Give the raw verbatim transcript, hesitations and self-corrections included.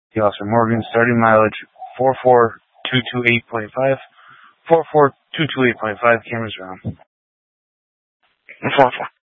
The Officer Morgan, starting mileage four four two two eight point five. four four two two eight point five, cameras round. four four.